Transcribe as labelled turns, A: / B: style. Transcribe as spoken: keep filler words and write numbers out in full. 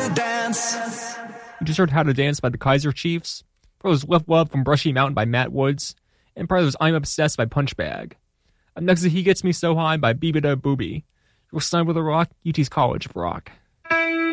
A: to Dance.
B: We just heard How to Dance by the Kaiser Chiefs. Part was Left Love from Brushy Mountain by Matt Woods. And part was I'm Obsessed by Punchbag. Up next is He Gets Me So High by Bebida Boobie. You're Sniper with a Rock, U T's College of Rock.